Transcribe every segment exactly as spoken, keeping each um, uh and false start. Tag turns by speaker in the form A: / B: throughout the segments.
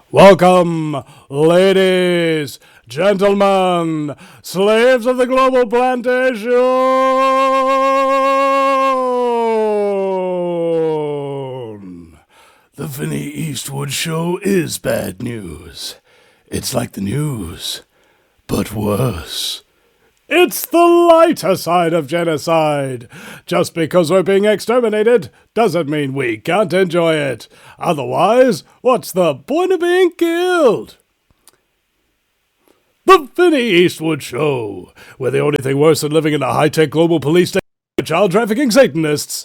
A: Welcome, ladies, gentlemen, slaves of the global plantation. The Vinny Eastwood Show is bad news. It's like the news, but worse. It's the lighter side of genocide. Just because we're being exterminated doesn't mean we can't enjoy it. Otherwise, what's the point of being killed? The Vinny Eastwood Show, where the only thing worse than living in a high-tech global police state with child trafficking Satanists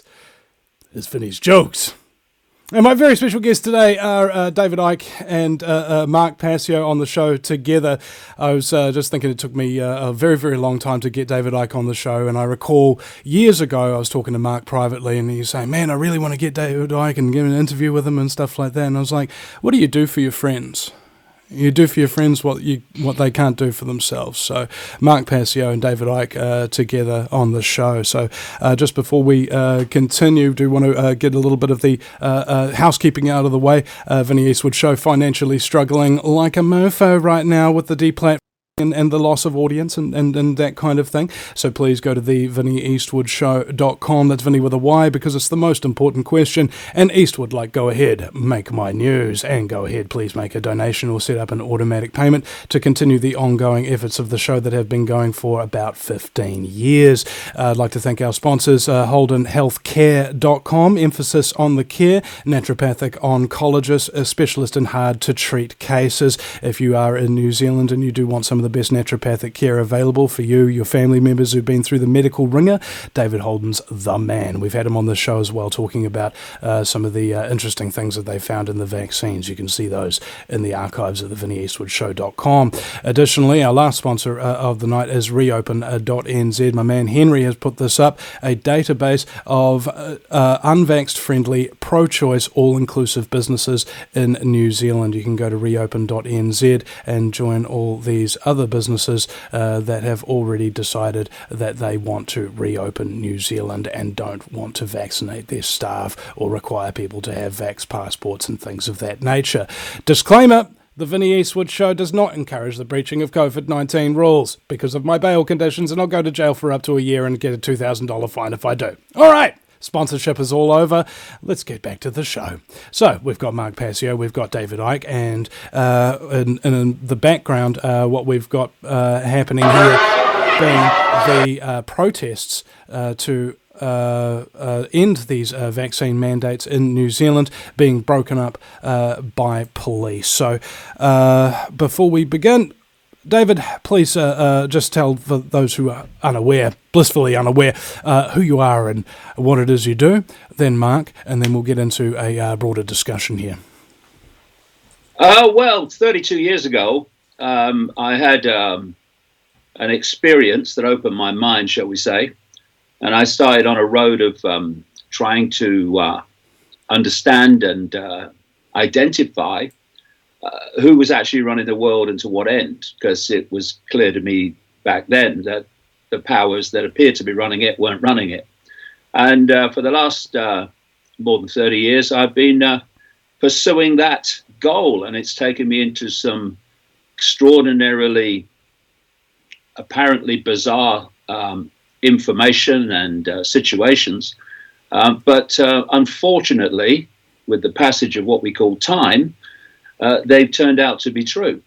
A: is Vinny's jokes. And my very special guests today are uh, David Icke and uh, uh, Mark Passio on the show together. I was uh, just thinking it took me uh, a very, very long time to get David Icke on the show, and I recall years ago I was talking to Mark privately and he was saying, man, I really want to get David Icke and give an interview with him and stuff like that. And I was like, what do you do for your friends? You do for your friends what you what they can't do for themselves. So Mark Passio and David Icke uh, together on the show. So uh, just before we uh, continue, do want to uh, get a little bit of the uh, uh, housekeeping out of the way. Uh, Vinny Eastwood Show financially struggling like a mofo right now with the deplatforming. And, and the loss of audience and, and, and that kind of thing. So please go to the vinny eastwood show dot com. That's Vinny with a Y because it's the most important question. And Eastwood, like, go ahead, make my news. And go ahead, please make a donation or set up an automatic payment to continue the ongoing efforts of the show that have been going for about fifteen years. Uh, I'd like to thank our sponsors, uh, holden health care dot com, emphasis on the care, naturopathic oncologist, a specialist in hard-to-treat cases. If you are in New Zealand and you do want some of the best naturopathic care available for you, your family members who've been through the medical ringer, David Holden's the man. We've had him on the show as well talking about uh, some of the uh, interesting things that they found in the vaccines. You can see those in the archives at the vinny eastwood show dot com. Additionally, our last sponsor uh, of the night is reopen dot n z. My man Henry has put this up, a database of uh, uh, unvaxxed friendly, pro-choice, all-inclusive businesses in New Zealand. You can go to reopen dot n z and join all these other other businesses uh, that have already decided that they want to reopen New Zealand and don't want to vaccinate their staff or require people to have vax passports and things of that nature. Disclaimer: the Vinny Eastwood Show does not encourage the breaching of covid nineteen rules. Because of my bail conditions, and I'll go to jail for up to a year and get a two thousand dollars fine if I do. All right. Sponsorship is all over. Let's get back to the show. So we've got Mark Passio, we've got David Icke, and uh, in, in the background, uh, what we've got uh, happening here being the uh, protests uh, to uh, uh, end these uh, vaccine mandates in New Zealand being broken up uh, by police. So uh, before we begin, David, please uh, uh, just tell for those who are unaware, blissfully unaware, uh, who you are and what it is you do. Then Mark, and then we'll get into a uh, broader discussion here.
B: Uh, well, thirty-two years ago, um, I had um, an experience that opened my mind, shall we say, and I started on a road of um, trying to uh, understand and uh, identify Uh, who was actually running the world and to what end, because it was clear to me back then that the powers that appeared to be running it weren't running it. And uh, for the last uh, more than thirty years, I've been uh, pursuing that goal, and it's taken me into some extraordinarily, apparently bizarre um, information and uh, situations. Um, but uh, unfortunately, with the passage of what we call time, Uh, they've turned out to be true.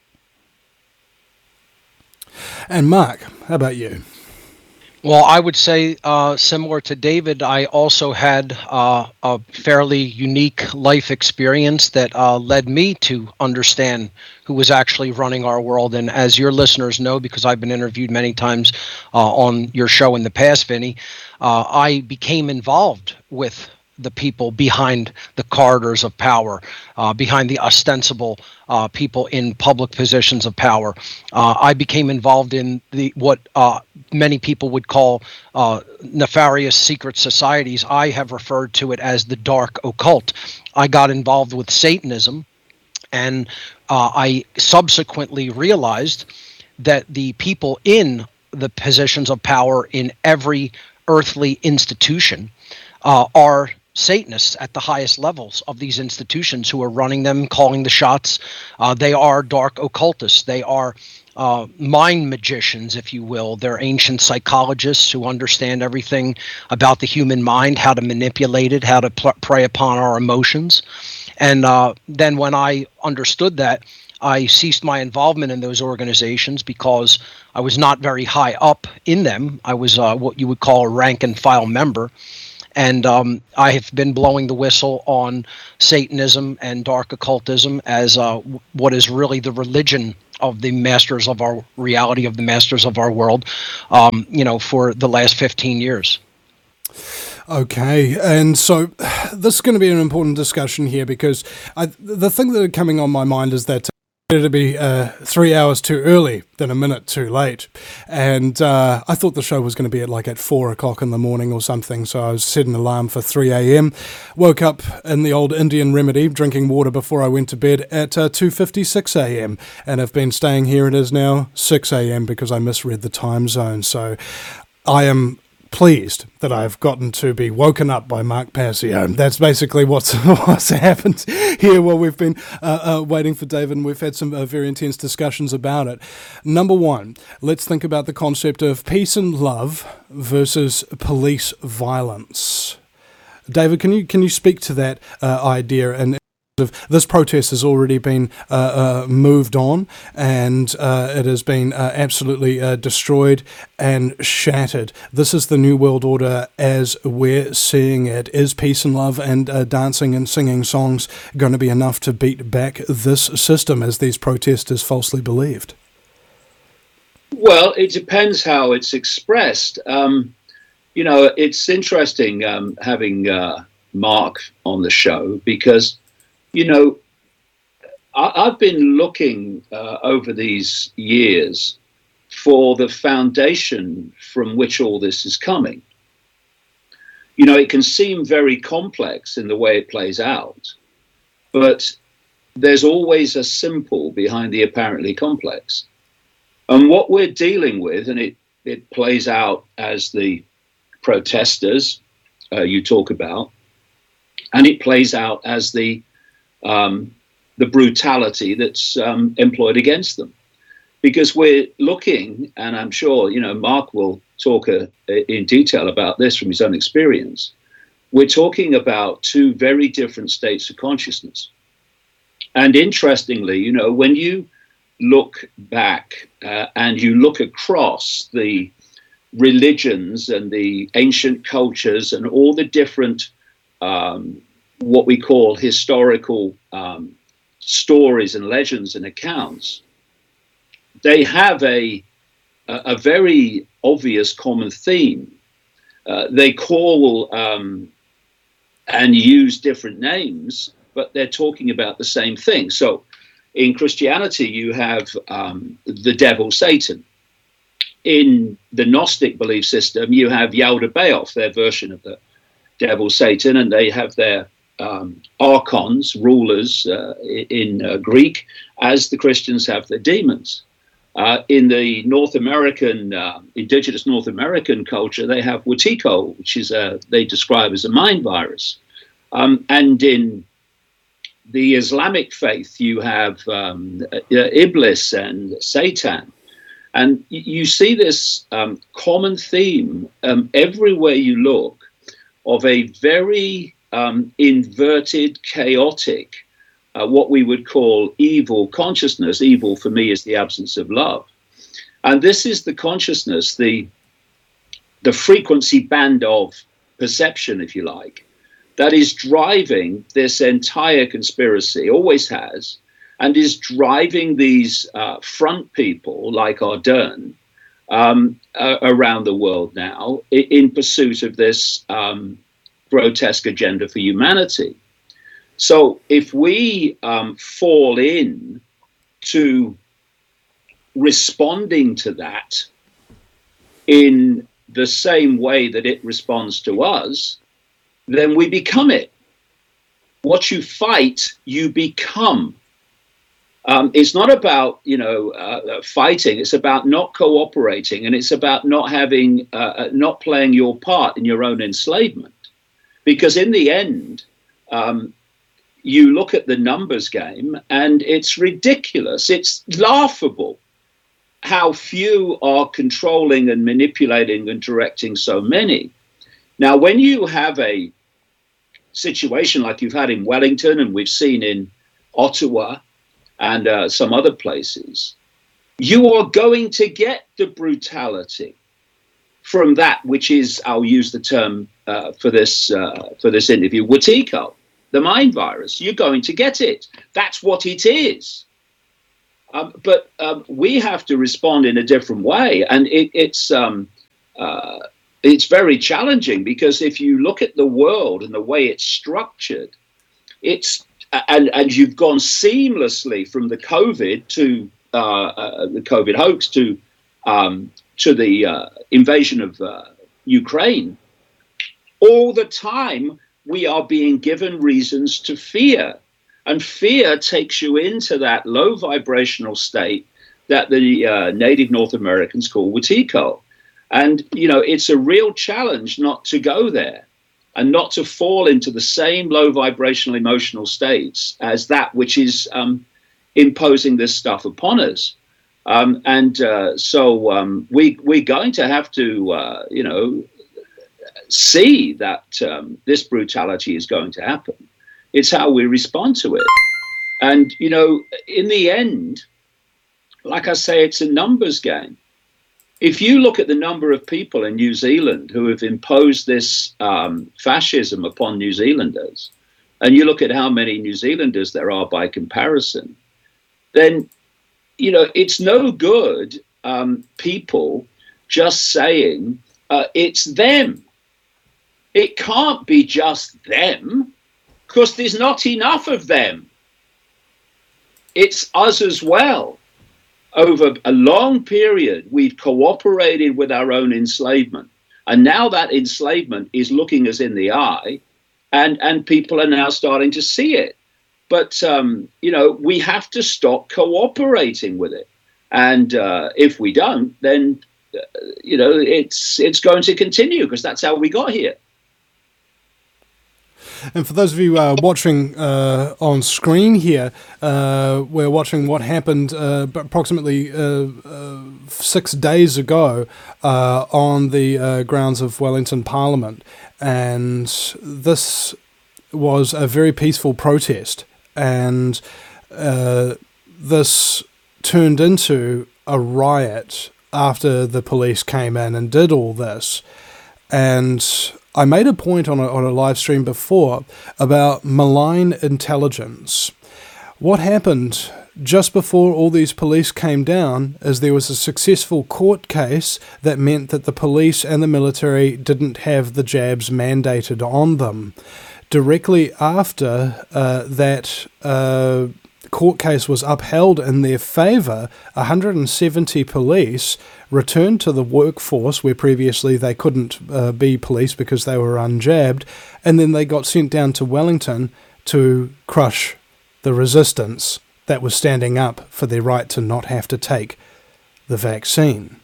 A: And Mark, how about you?
C: Well, I would say uh, similar to David, I also had uh, a fairly unique life experience that uh, led me to understand who was actually running our world. And as your listeners know, because I've been interviewed many times uh, on your show in the past, Vinny, uh, I became involved with the people behind the corridors of power, uh, behind the ostensible uh, people in public positions of power. Uh, I became involved in the what uh, many people would call uh, nefarious secret societies. I have referred to it as the dark occult. I got involved with Satanism, and uh, I subsequently realized that the people in the positions of power in every earthly institution uh, are Satanists at the highest levels of these institutions who are running them, calling the shots. Uh, they are dark occultists. They are uh, mind magicians, if you will. They're ancient psychologists who understand everything about the human mind, how to manipulate it, how to pl- prey upon our emotions. And uh, then when I understood that, I ceased my involvement in those organizations because I was not very high up in them. I was uh, what you would call a rank and file member. And um, I have been blowing the whistle on Satanism and dark occultism as uh, what is really the religion of the masters of our reality, of the masters of our world, um, you know, for the last fifteen years.
A: Okay, and so this is going to be an important discussion here because I, the thing that is coming on my mind is that better to be uh, three hours too early than a minute too late. And uh, I thought the show was going to be at like at four o'clock in the morning or something, so I was set an alarm for three a.m. Woke up in the old Indian remedy, drinking water before I went to bed at uh, two fifty-six a.m. And I've been staying here. It is now six a.m. because I misread the time zone. So I am pleased that I've gotten to be woken up by Mark Passio. That's basically what's what's happened here while we've been uh, uh, waiting for David, and we've had some uh, very intense discussions about it. Number one, let's think about the concept of peace and love versus police violence. David, can you can you speak to that uh, idea? And of this protest has already been uh, uh, moved on, and uh, it has been uh, absolutely uh, destroyed and shattered. This is the New World Order as we're seeing it. Is peace and love and uh, dancing and singing songs going to be enough to beat back this system, as these protesters falsely believed?
B: Well, it depends how it's expressed. Um, you know, it's interesting um, having uh, Mark on the show because, you know, I, I've been looking uh, over these years for the foundation from which all this is coming. You know, it can seem very complex in the way it plays out, but there's always a simple behind the apparently complex. And what we're dealing with, and it, it plays out as the protesters uh, you talk about, and it plays out as the Um, the brutality that's um, employed against them. Because we're looking, and I'm sure, you know, Mark will talk uh, in detail about this from his own experience, we're talking about two very different states of consciousness. And interestingly, you know, when you look back uh, and you look across the religions and the ancient cultures and all the different um, what we call historical um, stories and legends and accounts, they have a, a, a very obvious common theme. Uh, they call um, and use different names, but they're talking about the same thing. So in Christianity, you have um, the devil, Satan. In the Gnostic belief system, you have Yaldabaoth, their version of the devil, Satan, and they have their Um, archons, rulers uh, in uh, Greek, as the Christians have the demons. Uh, in the North American, uh, indigenous North American culture, they have Wetiko, which is a, they describe as a mind virus. Um, and in the Islamic faith, you have um, uh, Iblis and Satan. And you see this um, common theme um, everywhere you look of a very Um, inverted, chaotic, uh, what we would call evil consciousness. Evil for me is the absence of love. And this is the consciousness, the, the frequency band of perception, if you like, that is driving this entire conspiracy, always has, and is driving these uh, front people like Ardern um, uh, around the world now in, in pursuit of this um, grotesque agenda for humanity. So if we um, fall in to responding to that in the same way that it responds to us, then we become it. What you fight, you become. Um, it's not about, you know, uh, fighting. It's about not cooperating, and it's about not having, uh, not playing your part in your own enslavement. because in the end, um, you look at the numbers game and it's ridiculous. It's laughable how few are controlling and manipulating and directing so many. Now, when you have a situation like you've had in Wellington and we've seen in Ottawa and uh, some other places, you are going to get the brutality from that which is, I'll use the term uh, for this uh, for this interview, Wetiko, the mind virus. You're going to get it. That's what it is. Um, but um, we have to respond in a different way, and it, it's um, uh, it's very challenging, because if you look at the world and the way it's structured, it's and and you've gone seamlessly from the COVID to uh, uh, the COVID hoax to um, to the uh, invasion of uh, Ukraine. All the time, we are being given reasons to fear. And fear takes you into that low vibrational state that the uh, native North Americans call Wetiko. And, you know, it's a real challenge not to go there and not to fall into the same low vibrational emotional states as that which is um, imposing this stuff upon us. Um, and uh, so um, we, we're going to have to, uh, you know, see that um, this brutality is going to happen. It's how we respond to it. And, you know, in the end, like I say, it's a numbers game. If you look at the number of people in New Zealand who have imposed this um, fascism upon New Zealanders, and you look at how many New Zealanders there are by comparison, then, you know, it's no good um, people just saying uh, it's them. It can't be just them, because there's not enough of them. It's us as well. Over a long period, we've cooperated with our own enslavement. And now that enslavement is looking us in the eye, and, and people are now starting to see it. But, um, you know, we have to stop cooperating with it. And uh, if we don't, then, uh, you know, it's, it's going to continue, because that's how we got here.
A: And for those of you uh, watching uh, on screen here, uh, we're watching what happened uh, approximately uh, uh, six days ago uh, on the uh, grounds of Wellington Parliament. And this was a very peaceful protest. And uh, this turned into a riot after the police came in and did all this. And I made a point on a, on a live stream before about malign intelligence. What happened just before all these police came down is there was a successful court case that meant that the police and the military didn't have the jabs mandated on them. Directly after uh, that uh, court case was upheld in their favour, one hundred seventy police returned to the workforce where previously they couldn't uh, be police because they were unjabbed, and then they got sent down to Wellington to crush the resistance that was standing up for their right to not have to take the vaccine.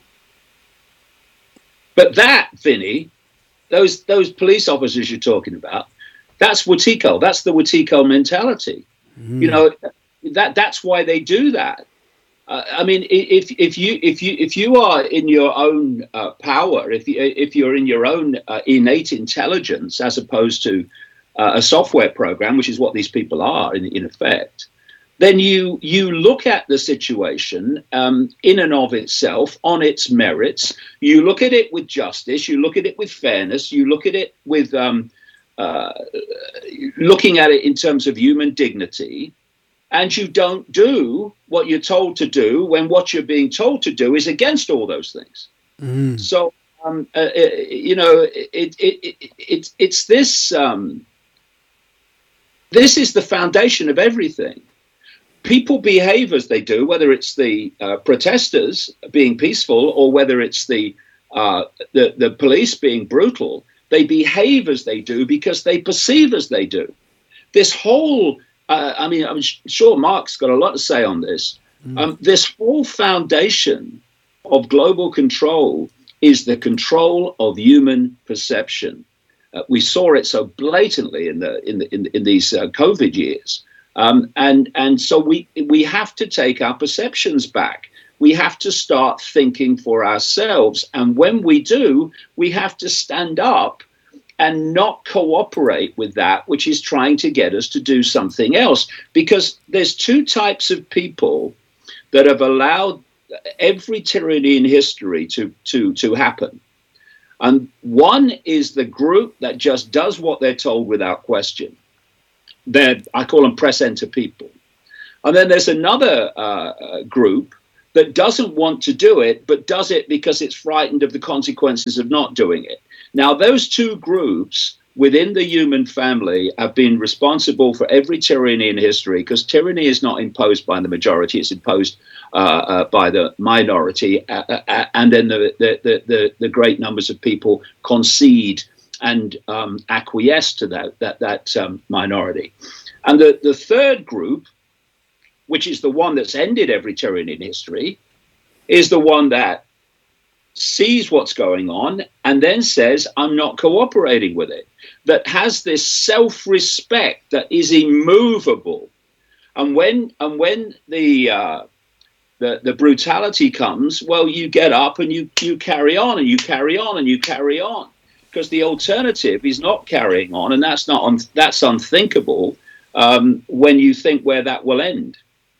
B: But that, Vinny, those those police officers you're talking about, that's Wetiko. That's the Wetiko mentality. Mm. You know, that that's why they do that. Uh, I mean, if if you if you if you are in your own uh, power, if you, if you're in your own uh, innate intelligence, as opposed to uh, a software program, which is what these people are in, in effect, then you you look at the situation um, in and of itself on its merits. You look at it with justice. You look at it with fairness. You look at it with um, uh, looking at it in terms of human dignity. And you don't do what you're told to do when what you're being told to do is against all those things. Mm. So, um, uh, you know, it, it, it, it, it's this, um, this is the foundation of everything. People behave as they do, whether it's the uh, protesters being peaceful or whether it's the, uh, the, the police being brutal. They behave as they do because they perceive as they do. This whole Uh, I mean, I'm sure Mark's got a lot to say on this. Mm. Um, this whole foundation of global control is the control of human perception. Uh, we saw it so blatantly in the in the in, in these uh, COVID years, um, and and so we we have to take our perceptions back. We have to start thinking for ourselves, and when we do, we have to stand up and not cooperate with that which is trying to get us to do something else. Because there's two types of people that have allowed every tyranny in history to, to, to happen. And one is the group that just does what they're told without question. They're, I call them press enter people. And then there's another uh, group that doesn't want to do it, but does it because it's frightened of the consequences of not doing it. Now, those two groups within the human family have been responsible for every tyranny in history, because tyranny is not imposed by the majority, it's imposed uh, uh, by the minority, uh, uh, and then the, the, the, the great numbers of people concede and um, acquiesce to that, that, that um, minority. And the, the third group, which is the one that's ended every tyranny in history, is the one that sees what's going on and then says, I'm not cooperating with it, that has this self-respect that is immovable. And when and when the uh, the, the brutality comes, well, you get up and you, you carry on and you carry on and you carry on, because the alternative is not carrying on, and that's not un- that's unthinkable um, when you think where that will end.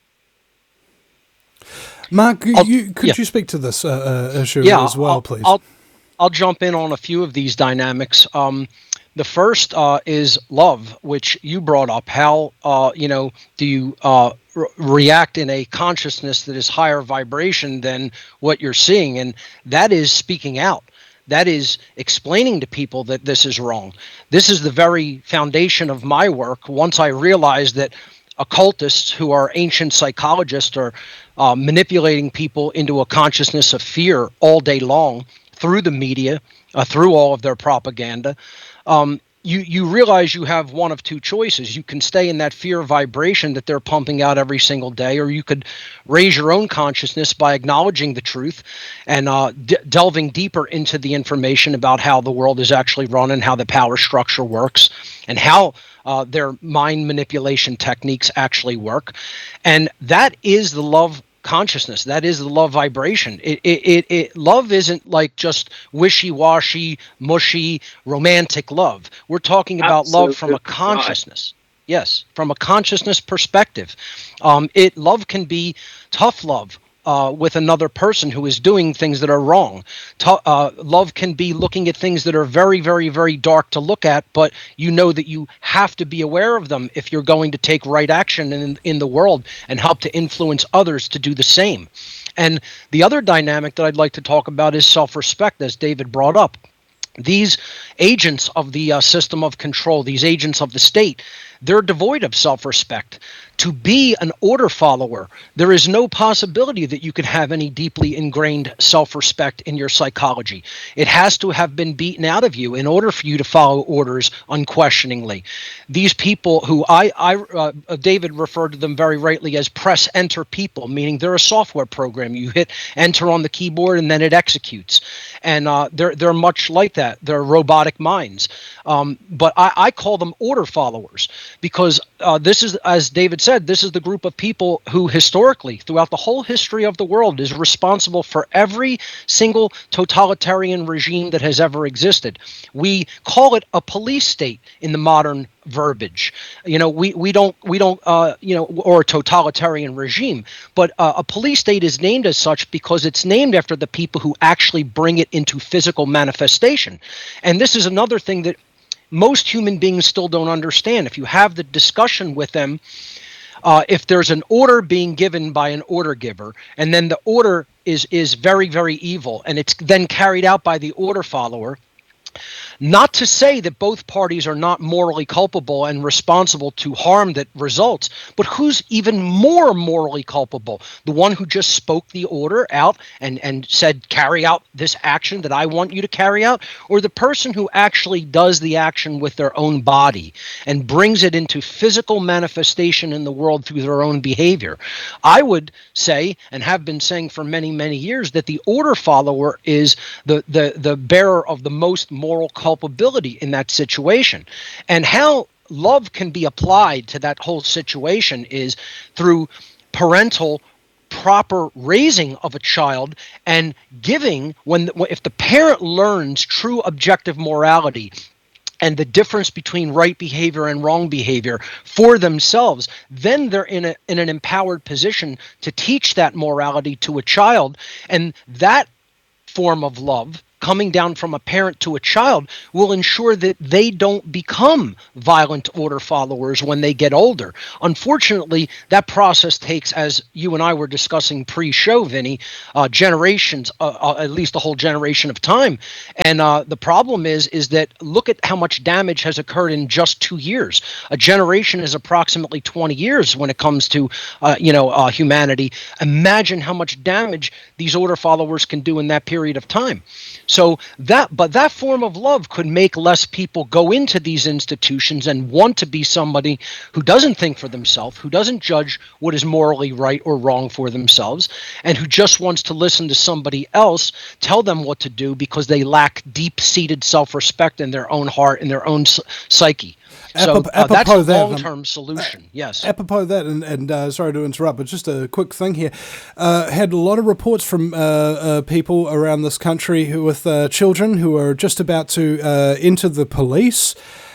A: Mark,
C: I'll,
A: you, could
C: yeah.
A: you speak to this uh, issue
C: yeah,
A: as well,
C: I'll,
A: please?
C: I'll, I'll jump in on a few of these dynamics. Um, the first uh, is love, which you brought up. How, uh, you know, do you uh, re- react in a consciousness that is higher vibration than what you're seeing? And that is speaking out. That is explaining to people that this is wrong. This is the very foundation of my work. Once I realized that occultists, who are ancient psychologists, are uh, manipulating people into a consciousness of fear all day long through the media, uh, through all of their propaganda. Um, you, you realize you have one of two choices. You can stay in that fear vibration that they're pumping out every single day, or you could raise your own consciousness by acknowledging the truth and uh, d- delving deeper into the information about how the world is actually run and how the power structure works and how Uh, their mind manipulation techniques actually work. And that is the love consciousness. That is the love vibration. It, it, it, it love isn't like just wishy-washy, mushy, romantic love. We're talking about
B: Absolutely
C: love from a
B: right.
C: consciousness. Yes, from a consciousness perspective. Um, it love can be tough love. Uh, with another person who is doing things that are wrong. To- uh, love can be looking at things that are very, very, very dark to look at, but you know that you have to be aware of them if you're going to take right action in, in the world and help to influence others to do the same. And the other dynamic that I'd like to talk about is self-respect, as David brought up. These agents of the uh, system of control, these agents of the state, they're devoid of self-respect. To be an order follower, there is no possibility that you could have any deeply ingrained self-respect in your psychology. It has to have been beaten out of you in order for you to follow orders unquestioningly. These people who I, I uh, David referred to them very rightly as press enter people, meaning they're a software program. You hit enter on the keyboard and then it executes. And uh, they're, they're much like that. They're robotic minds. Um, but I, I call them order followers because uh, this is, as David said, this is the group of people who historically, throughout the whole history of the world, is responsible for every single totalitarian regime that has ever existed. We call it a police state in the modern verbiage. You know, we, we don't, we don't, uh, you know, or a totalitarian regime, but uh, a police state is named as such because it's named after the people who actually bring it into physical manifestation. And this is another thing that most human beings still don't understand. If you have the discussion with them, Uh, if there's an order being given by an order giver, and then the order is is very, very evil, and it's then carried out by the order follower, not to say that both parties are not morally culpable and responsible to harm that results, but who's even more morally culpable? The one who just spoke the order out and, and said, carry out this action that I want you to carry out, or the person who actually does the action with their own body and brings it into physical manifestation in the world through their own behavior? I would say, and have been saying for many, many years, that the order follower is the, the, the bearer of the most moral culpability in that situation. And how love can be applied to that whole situation is through parental proper raising of a child and giving when if the parent learns true objective morality and the difference between right behavior and wrong behavior for themselves, then they're in a in an empowered position to teach that morality to a child. And that form of love coming down from a parent to a child will ensure that they don't become violent order followers when they get older. Unfortunately, that process takes, as you and I were discussing pre-show, Vinny, uh, generations, uh, uh, at least a whole generation of time. And uh, the problem is, is that look at how much damage has occurred in just two years. A generation is approximately twenty years when it comes to, uh, you know, uh, humanity. Imagine how much damage these order followers can do in that period of time. So that, but that form of love could make less people go into these institutions and want to be somebody who doesn't think for themselves, who doesn't judge what is morally right or wrong for themselves, and who just wants to listen to somebody else tell them what to do because they lack deep-seated self-respect in their own heart and their own psyche. So uh, that's a long-term um, solution, yes.
A: Apropos that, and, and uh, sorry to interrupt, but just a quick thing here. Uh, had a lot of reports from uh, uh, people around this country who with uh, children who are just about to uh, enter the police,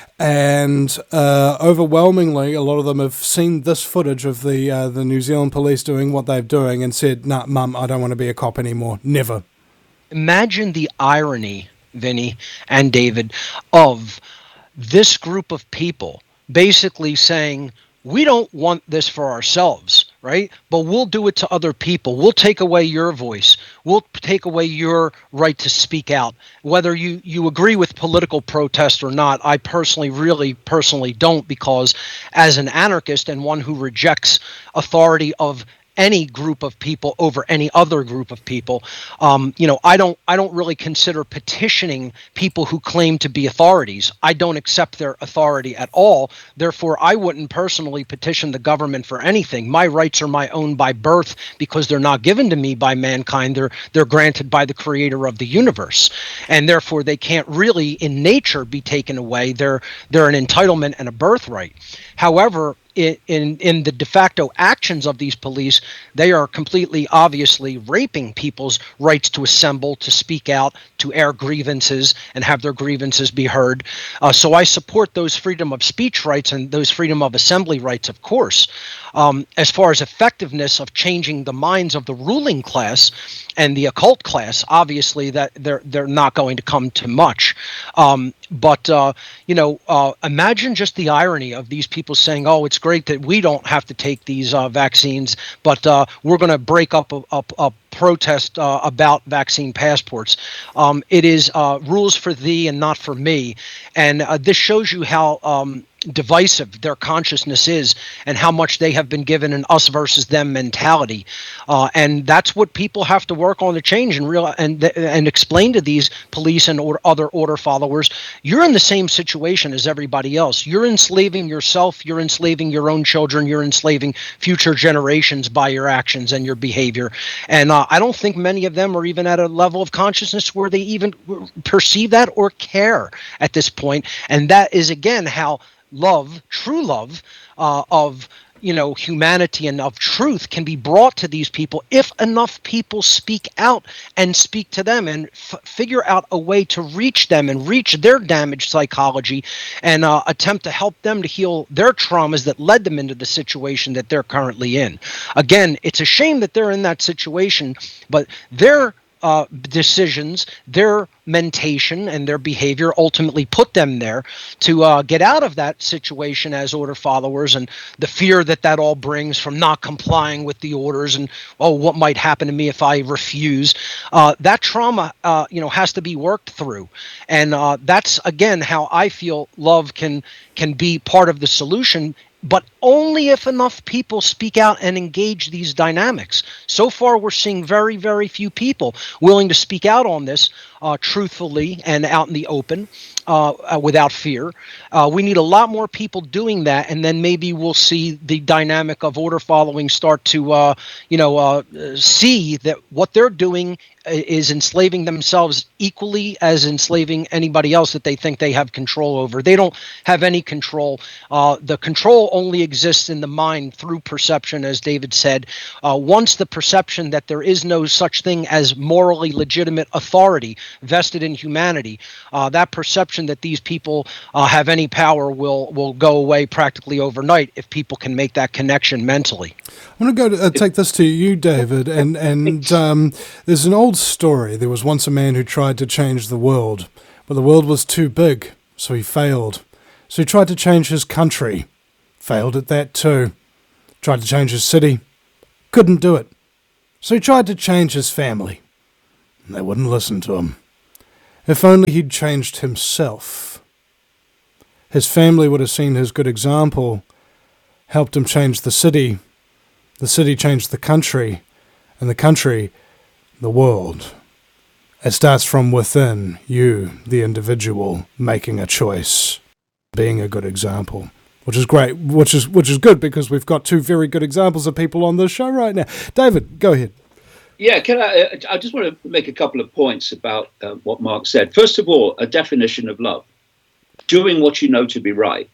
A: and uh, overwhelmingly, a lot of them have seen this footage of the uh, the New Zealand police doing what they're doing and said, nah, Mum, I don't want to be a cop anymore. Never.
C: Imagine the irony, Vinny and David, of this group of people basically saying, we don't want this for ourselves, right? But we'll do it to other people. We'll take away your voice. We'll take away your right to speak out. Whether you, you agree with political protest or not, I personally, really personally don't, because as an anarchist and one who rejects authority of any group of people over any other group of people, um, you know, I don't, I don't really consider petitioning people who claim to be authorities. I don't accept their authority at all. Therefore, I wouldn't personally petition the government for anything. My rights are my own by birth because they're not given to me by mankind. They're, they're granted by the creator of the universe. And therefore, they can't really in nature be taken away. They're, they're an entitlement and a birthright. However, In, in in the de facto actions of these police, they are completely obviously raping people's rights to assemble, to speak out, to air grievances and have their grievances be heard. Uh, so I support those freedom of speech rights and those freedom of assembly rights, of course. Um, as far as effectiveness of changing the minds of the ruling class and the occult class, obviously that they're they're not going to come to much. Um, but uh, you know, uh, imagine just the irony of these people saying, "Oh, it's great that we don't have to take these uh, vaccines, but uh, we're going to break up a, a, a protest uh, about vaccine passports. Um, it is uh, rules for thee and not for me." And uh, this shows you how um, divisive their consciousness is and how much they have been given an us versus them mentality. Uh, and that's what people have to work on to change and real and and explain to these police and or other order followers, you're in the same situation as everybody else. You're enslaving yourself, you're enslaving your own children, you're enslaving future generations by your actions and your behavior. And uh, I don't think many of them are even at a level of consciousness where they even perceive that or care at this point. And that is, again, how love, true love uh, of, you know, humanity and of truth can be brought to these people if enough people speak out and speak to them and f- figure out a way to reach them and reach their damaged psychology and uh, attempt to help them to heal their traumas that led them into the situation that they're currently in. Again, it's a shame that they're in that situation, but they're Uh, decisions, their mentation and their behavior ultimately put them there to uh, get out of that situation as order followers, and the fear that that all brings from not complying with the orders and, oh, what might happen to me if I refuse. Uh, that trauma, uh, you know, has to be worked through. And uh, that's, again, how I feel love can can be part of the solution, but only if enough people speak out and engage these dynamics. So far, we're seeing very, very few people willing to speak out on this. uh, truthfully and out in the open uh, uh, without fear. Uh, we need a lot more people doing that, and then maybe we'll see the dynamic of order following start to, uh, you know, uh, see that what they're doing is enslaving themselves equally as enslaving anybody else that they think they have control over. They don't have any control. Uh, the control only exists in the mind through perception, as David said. Uh, once the perception that there is no such thing as morally legitimate authority vested in humanity, uh, that perception that these people uh, have any power will will go away practically overnight if people can make that connection mentally.
A: I'm going to go to, uh, take this to you, David, and and um, there's an old story. There was once a man who tried to change the world, but the world was too big, so he failed. So he tried to change his country, failed at that too. Tried to change his city, couldn't do it. So he tried to change his family, and they wouldn't listen to him. If only he'd changed himself. His family would have seen his good example, helped him change the city. The city changed the country, and the country, the world. It starts from within, you, the individual, making a choice, being a good example, which is great, which is which is good because we've got two very good examples of people on this show right now. David, go ahead.
B: Yeah, can I? I just want to make a couple of points about uh, what Mark said. First of all, a definition of love: doing what you know to be right.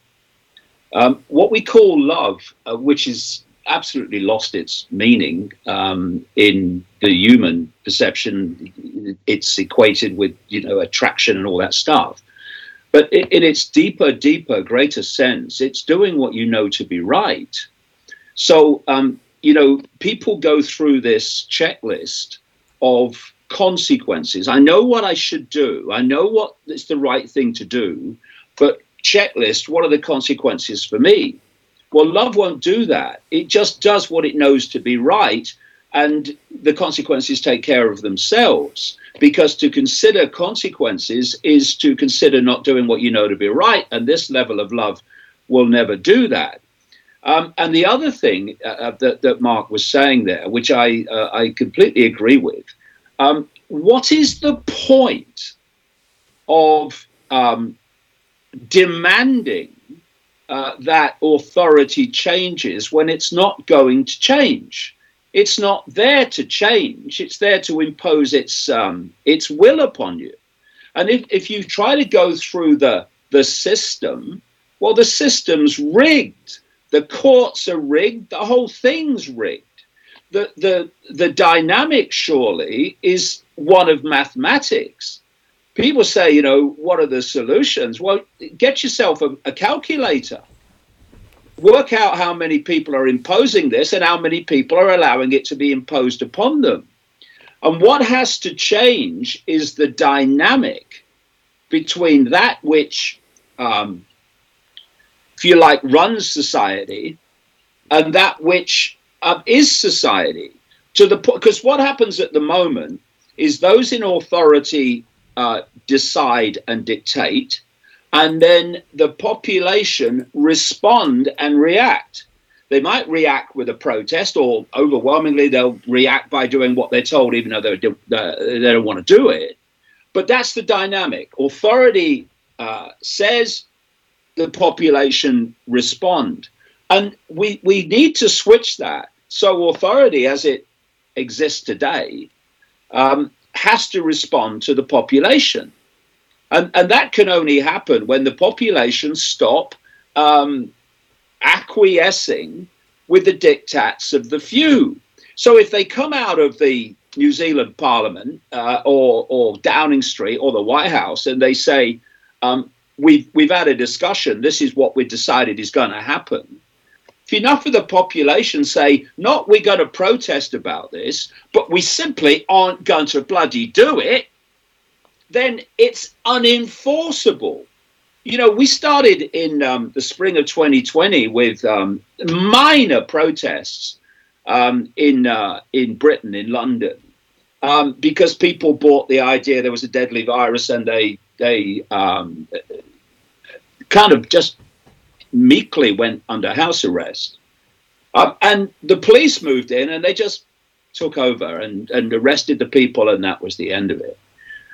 B: Um, what we call love, uh, which is absolutely lost its meaning um, in the human perception. It's equated with, you know, attraction and all that stuff. But in, in its deeper, deeper, greater sense, it's doing what you know to be right. So, um, you know, people go through this checklist of consequences. I know what I should do. I know what is the right thing to do. But checklist, what are the consequences for me? Well, love won't do that. It just does what it knows to be right, and the consequences take care of themselves. Because to consider consequences is to consider not doing what you know to be right, and this level of love will never do that. Um, and the other thing uh, that, that Mark was saying there, which I uh, I completely agree with, um, what is the point of um, demanding Uh, that authority changes when it's not going to change? It's not there to change. It's there to impose its um, its will upon you. And if, if you try to go through the the system, well, the system's rigged. The courts are rigged. The whole thing's rigged. The the the dynamic surely is one of mathematics. People say, you know, what are the solutions? Well, get yourself a, a calculator. Work out how many people are imposing this and how many people are allowing it to be imposed upon them. And what has to change is the dynamic between that which, um, if you like, runs society and that which uh, is society. To the because what happens at the moment is those in authority Uh, decide and dictate, and then the population respond and react. They might react with a protest, or overwhelmingly they'll react by doing what they're told, even though they, uh, they don't want to do it. But that's the dynamic. Authority uh, says, the population respond. And we, we need to switch that. So authority as it exists today um, has to respond to the population. And, and that can only happen when the population stop um, acquiescing with the diktats of the few. So if they come out of the New Zealand Parliament uh, or, or Downing Street or the White House and they say, um, we've, we've had a discussion, this is what we decided is going to happen. If enough of the population say, not we're going to protest about this, but we simply aren't going to bloody do it, then it's unenforceable. You know, we started in um, the spring of twenty twenty with um, minor protests um, in uh, in Britain, in London, um, because people bought the idea there was a deadly virus and they, they um, kind of just meekly went under house arrest. Um, and the police moved in and they just took over and, and arrested the people, and that was the end of it.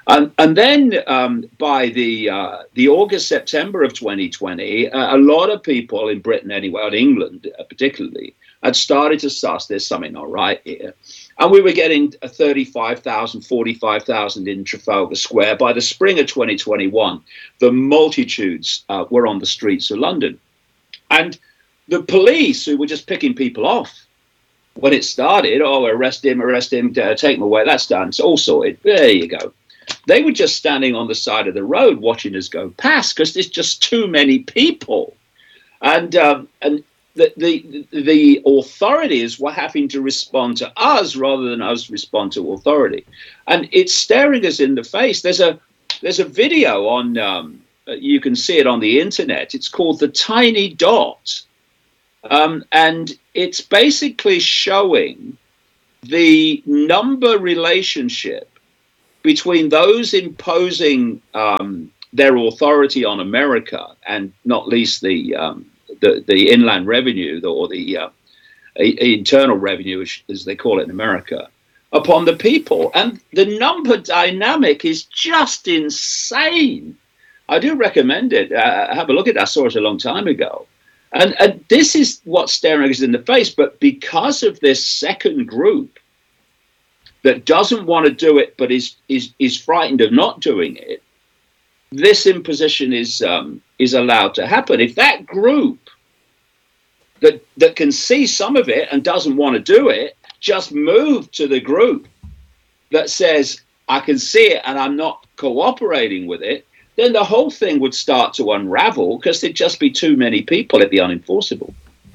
B: And, and then um, by the uh, the August, September of twenty twenty, uh, a lot of people in Britain anyway, in England uh, particularly, had started to suss there's something not right here. And we were getting thirty-five thousand, forty-five thousand in Trafalgar Square. By the spring of twenty twenty-one, the multitudes uh, were on the streets of London. And the police, who were just picking people off when it started, oh, arrest him, arrest him, uh, take him away, that's done, it's all sorted, there you go. They were just standing on the side of the road watching us go past because there's just too many people. And um, and the, the the authorities were having to respond to us rather than us respond to authority. And it's staring us in the face. There's a there's a video on, um, you can see it on the internet. It's called The Tiny Dot. Um, and it's basically showing the number relationship between those imposing um, their authority on America, and not least the um, the, the inland revenue, or the uh, internal revenue, as they call it in America, upon the people. And the number dynamic is just insane. I do recommend it. Uh, have a look at it. I saw it a long time ago. And, and this is what's staring us in the face. But because of this second group that doesn't want to do it, but is is is frightened of not doing it, this imposition is um, is allowed to happen. If that group that that can see some of it and doesn't want to do it, just move to the group that says, I can see it and I'm not cooperating with it, then the whole thing would start to unravel because there'd just be too many people. It'd be unenforceable.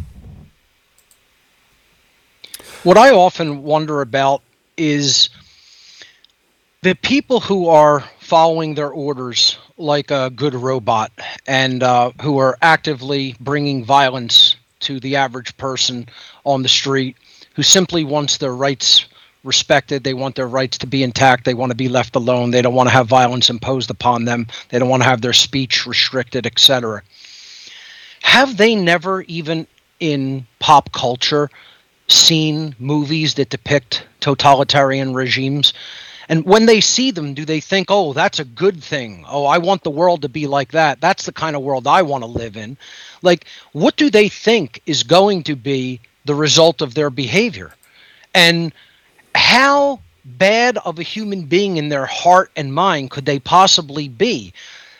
C: What I often wonder about is the people who are following their orders like a good robot, and uh, who are actively bringing violence to the average person on the street, who simply wants their rights respected. They want their rights to be intact. They want to be left alone. They don't want to have violence imposed upon them. They don't want to have their speech restricted, et cetera. Have they never, even in pop culture, seen movies that depict totalitarian regimes? And when they see them, do they think, oh, that's a good thing? Oh, I want the world to be like that. That's the kind of world I want to live in. Like, what do they think is going to be the result of their behavior? And how bad of a human being in their heart and mind could they possibly be?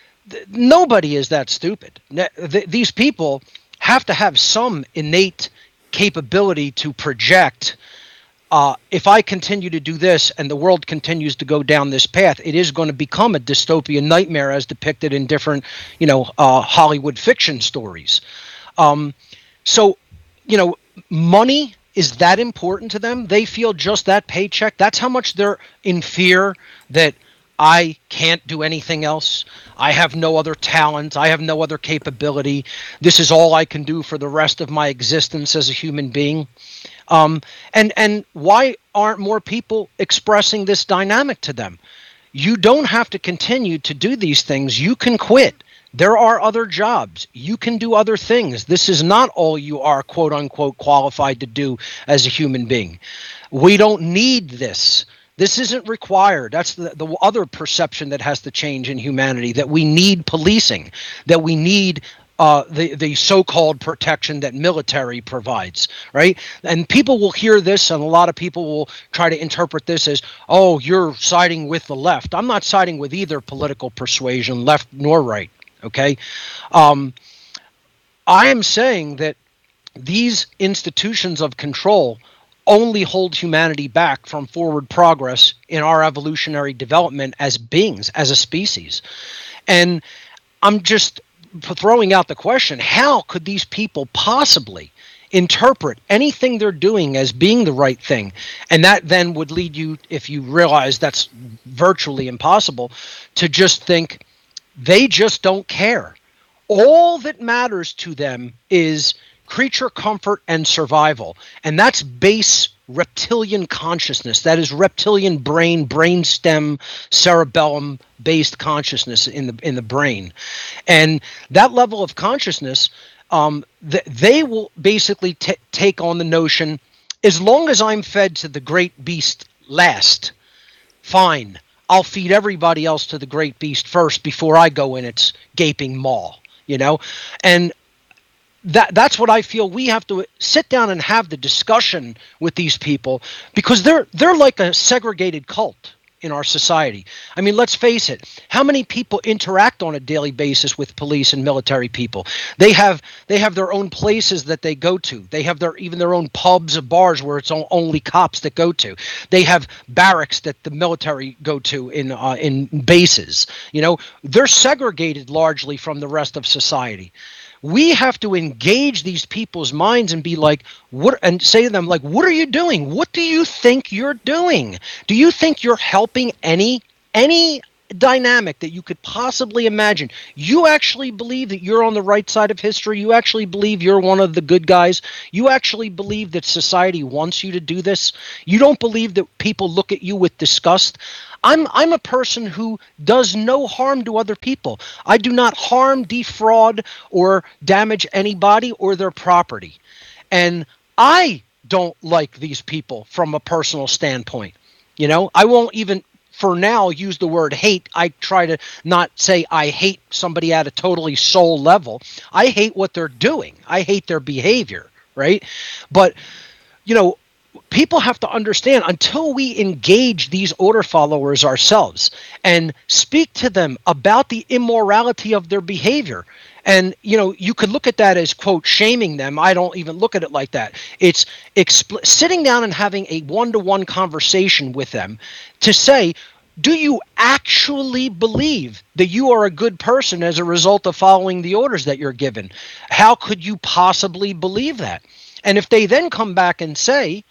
C: Nobody is that stupid. These people have to have some innate capability to project, uh, if I continue to do this and the world continues to go down this path, it is going to become a dystopian nightmare as depicted in different, you know, uh, Hollywood fiction stories. Um, so, you know, money is that important to them. They feel just that paycheck. That's how much they're in fear that I can't do anything else. I have no other talent. I have no other capability. This is all I can do for the rest of my existence as a human being. Um, and, and why aren't more people expressing this dynamic to them? You don't have to continue to do these things. You can quit. There are other jobs. You can do other things. This is not all you are, quote unquote, qualified to do as a human being. We don't need this. This isn't required. That's the, the other perception that has to change in humanity, that we need policing, that we need uh, the, the so-called protection that military provides, right? And people will hear this, and a lot of people will try to interpret this as, oh, you're siding with the left. I'm not siding with either political persuasion, left nor right, okay? Um, I am saying that these institutions of control only hold humanity back from forward progress in our evolutionary development as beings, as a species. And I'm just throwing out the question, how could these people possibly interpret anything they're doing as being the right thing? And that then would lead you, if you realize that's virtually impossible, to just think they just don't care. All that matters to them is creature comfort and survival. And that's base reptilian consciousness. That is reptilian brain, brainstem, cerebellum based consciousness in the in the brain. And that level of consciousness, um, th- they will basically t- take on the notion, as long as I'm fed to the great beast last, fine. I'll feed everybody else to the great beast first before I go in its gaping maw, you know? And that that's what I feel we have to sit down and have the discussion with these people, because they're they're like a segregated cult in our society. I mean, let's face it. How many people interact on a daily basis with police and military people? They have they have their own places that they go to. They have their even their own pubs or bars where it's only cops that go to. They have barracks that the military go to in uh, in bases. You know, they're segregated largely from the rest of society. We have to engage these people's minds and be like, what, and say to them, like, what are you doing? What do you think you're doing? Do you think you're helping any, any dynamic that you could possibly imagine? You actually believe that you're on the right side of history? You actually believe you're one of the good guys? You actually believe that society wants you to do this? You don't believe that people look at you with disgust? I'm I'm a person who does no harm to other people. I do not harm, defraud, or damage anybody or their property. And I don't like these people from a personal standpoint. You know, I won't even, for now, use the word hate. I try to not say I hate somebody at a totally soul level. I hate what they're doing. I hate their behavior, right? But, you know, people have to understand, until we engage these order followers ourselves and speak to them about the immorality of their behavior. And, you know, you could look at that as, quote, shaming them. I don't even look at it like that. It's expl- sitting down and having a one-to-one conversation with them to say, do you actually believe that you are a good person as a result of following the orders that you're given? How could you possibly believe that? And if they then come back and say,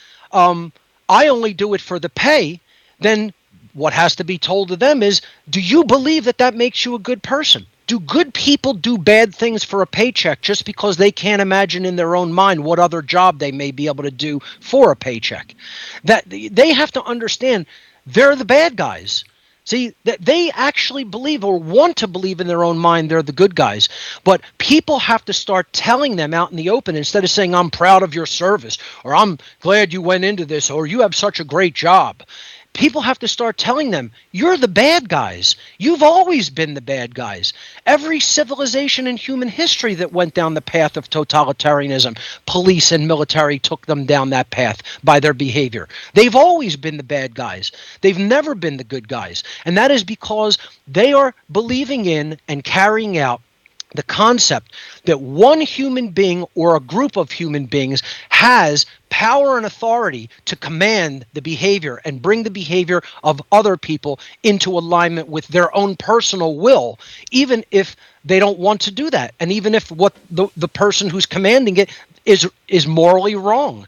C: um, I only do it for the pay, then what has to be told to them is, do you believe that that makes you a good person? Do good people do bad things for a paycheck just because they can't imagine in their own mind what other job they may be able to do for a paycheck? That they have to understand they're the bad guys. See, that they actually believe or want to believe in their own mind they're the good guys. But people have to start telling them out in the open, instead of saying, I'm proud of your service, or I'm glad you went into this, or you have such a great job. People have to start telling them, you're the bad guys. You've always been the bad guys. Every civilization in human history that went down the path of totalitarianism, police and military took them down that path by their behavior. They've always been the bad guys. They've never been the good guys. And that is because they are believing in and carrying out the concept that one human being or a group of human beings has power and authority to command the behavior and bring the behavior of other people into alignment with their own personal will, even if they don't want to do that, and even if what the, the person who's commanding it is is morally wrong.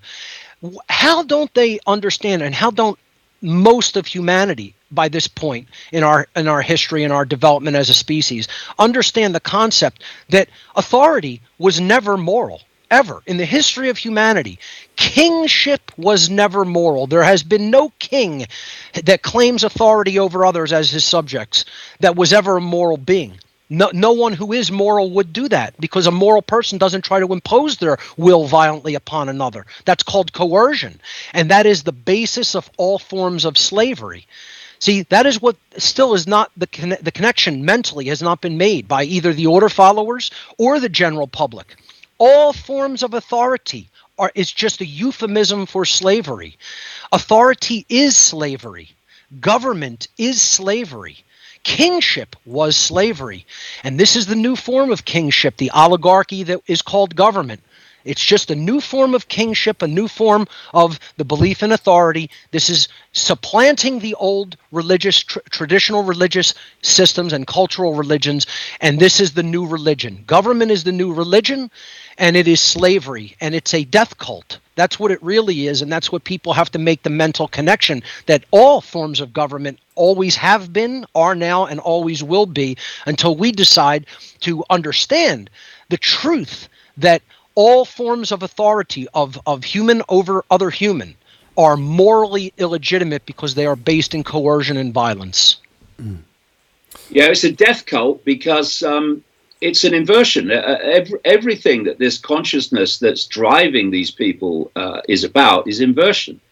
C: How don't they understand, and how don't most of humanity by this point in our in our history and our development as a species understand the concept that authority was never moral? Ever in the history of humanity, kingship was never moral. There has been no king that claims authority over others as his subjects that was ever a moral being. No, no one who is moral would do that, because a moral person doesn't try to impose their will violently upon another. That's called coercion, and that is the basis of all forms of slavery. See, that is what still is not the conne- the connection mentally has not been made by either the order followers or the general public. All forms of authority are is just a euphemism for slavery. Authority is slavery. Government is slavery. Kingship was slavery. And this is the new form of kingship, the oligarchy that is called government. It's just a new form of kingship, a new form of the belief in authority. This is supplanting the old religious, tr- traditional religious systems and cultural religions, and this is the new religion. Government is the new religion, and it is slavery, and it's a death cult. That's what it really is, and that's what people have to make the mental connection, that all forms of government always have been, are now, and always will be, until we decide to understand the truth that all forms of authority of, of human over other human are morally illegitimate because they are based in coercion and violence.
B: Mm. Yeah, it's a death cult because um, it's an inversion. Uh, every, everything that this consciousness that's driving these people uh, is about is inversion.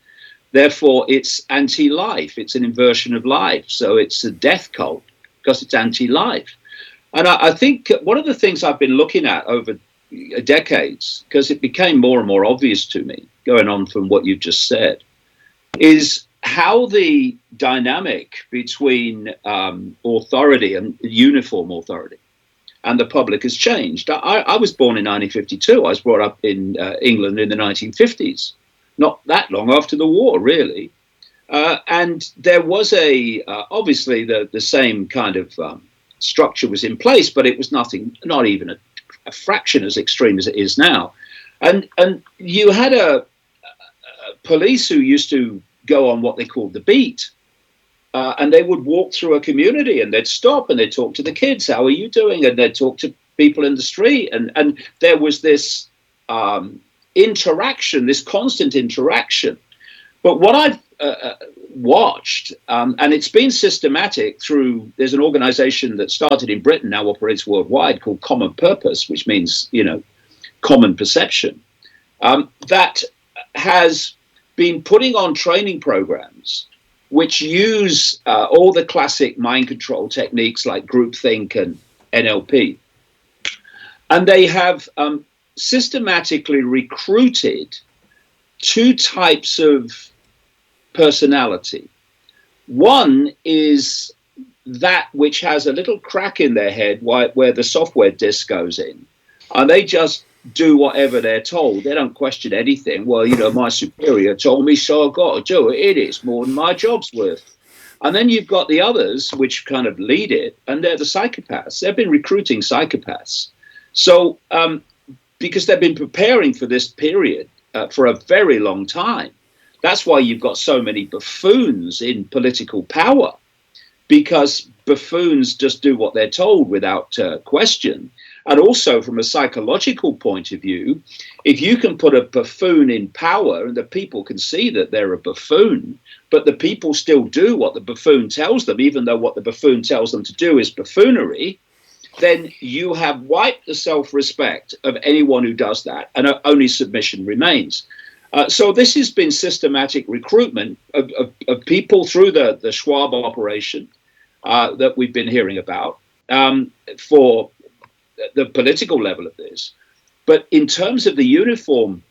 B: Therefore, it's anti-life. It's an inversion of life. So it's a death cult because it's anti-life. And I, I think one of the things I've been looking at over decades, because it became more and more obvious to me, going on from what you've just said, is how the dynamic between um, authority and uniform authority and the public has changed. I, I was born in nineteen fifty-two. I was brought up in uh, England in the nineteen fifties, not that long after the war, really. Uh, and there was a, uh, obviously the, the same kind of um, structure was in place, but it was nothing, not even a, a fraction as extreme as it is now. And, and you had a, a police who used to go on what they called the beat. Uh, and they would walk through a community and they'd stop and they'd talk to the kids. How are you doing? And they'd talk to people in the street. And, and there was this um, interaction, this constant interaction. But what I've uh, watched, um, and it's been systematic through, there's an organization that started in Britain, now operates worldwide, called Common Purpose, which means, you know, common perception, um, that has been putting on training programs which use uh, all the classic mind control techniques like groupthink and N L P. And they have um, systematically recruited two types of personality. One is that which has a little crack in their head where, where the software disk goes in, and they just do whatever they're told. They don't question anything. Well, you know, my superior told me, so I've got to do it. It is more than my job's worth. And then you've got the others, which kind of lead it, and they're the psychopaths. They've been recruiting psychopaths. So, um, because they've been preparing for this period uh, for a very long time. That's why you've got so many buffoons in political power, because buffoons just do what they're told without uh, question. And also from a psychological point of view, if you can put a buffoon in power and the people can see that they're a buffoon, but the people still do what the buffoon tells them, even though what the buffoon tells them to do is buffoonery, then you have wiped the self-respect of anyone who does that, and only submission remains. Uh, so this has been systematic recruitment of, of, of people through the, the Schwab operation uh, that we've been hearing about um, for the political level of this. But in terms of the uniform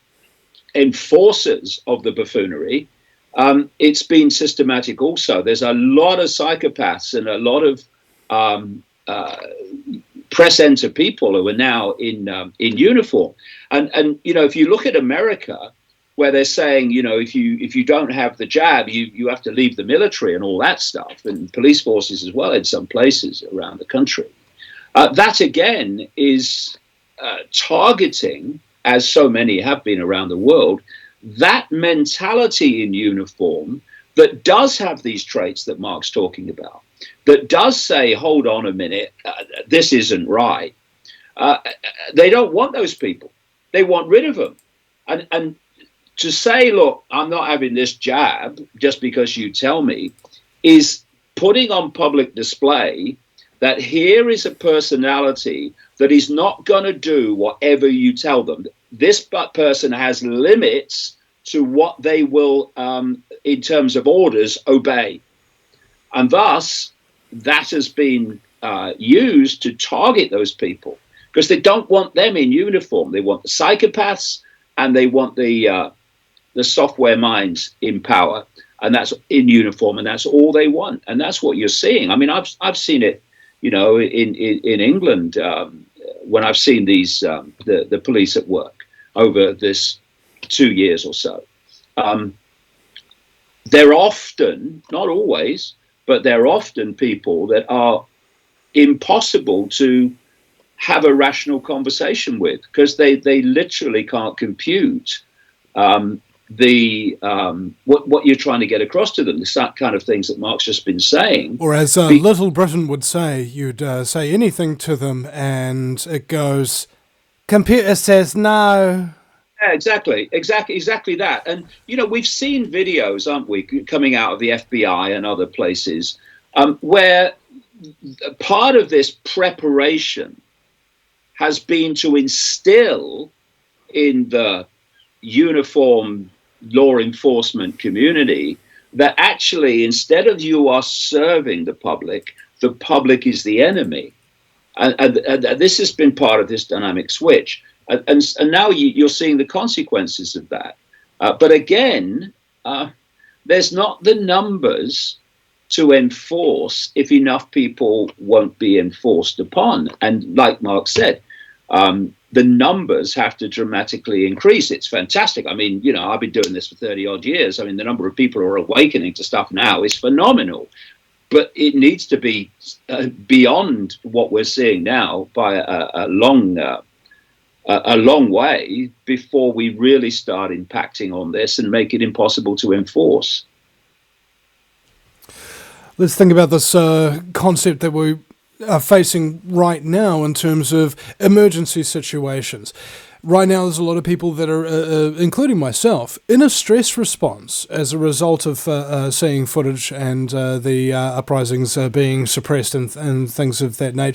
B: enforcers of the buffoonery, um, it's been systematic also. There's a lot of psychopaths and a lot of um, uh, press enter people who are now in um, in uniform. And, and, you know, if you look at America, where they're saying, you know, if you if you don't have the jab, you, you have to leave the military and all that stuff, and police forces as well in some places around the country. Uh, that, again, is uh, targeting, as so many have been around the world, that mentality in uniform that does have these traits that Mark's talking about, that does say, hold on a minute, uh, this isn't right. Uh, they don't want those people. They want rid of them. And, and to say, look, I'm not having this jab just because you tell me, is putting on public display that here is a personality that is not going to do whatever you tell them. This person has limits to what they will, um, in terms of orders, obey. And thus, that has been uh, used to target those people, because they don't want them in uniform. They want the psychopaths and they want the, uh, the software minds in power, and that's in uniform, and that's all they want. And that's what you're seeing. I mean, I've, I've seen it, you know, in, in, in England, um, when I've seen these, um, the, the police at work over this two years or so. Um, they're often, not always, but they're often people that are impossible to have a rational conversation with, because they, they literally can't compute um, the um, what what you're trying to get across to them, the kind of things that Mark's just been saying.
A: Or as uh, Little Britain would say, you'd uh, say anything to them and it goes, computer says no.
B: Yeah, exactly, exactly, exactly that. And, you know, we've seen videos, aren't we, coming out of the F B I and other places, um, where part of this preparation has been to instill in the uniform law enforcement community that actually, instead of you are serving the public, the public is the enemy. And, and, and this has been part of this dynamic switch. And, and, and now you, you're seeing the consequences of that. Uh, but again, uh, there's not the numbers to enforce if enough people won't be enforced upon. And like Mark said, um, the numbers have to dramatically increase. It's fantastic. I mean, you know, I've been doing this for thirty odd years. I mean, the number of people who are awakening to stuff now is phenomenal. But it needs to be uh, beyond what we're seeing now by a, a long uh, a, a long way before we really start impacting on this and make it impossible to enforce.
A: Let's think about this uh, concept that we are facing right now in terms of emergency situations. Right now, there's a lot of people that are, uh, uh, including myself, in a stress response as a result of uh, uh, seeing footage and uh, the uh, uprisings uh, being suppressed and, and things of that nature.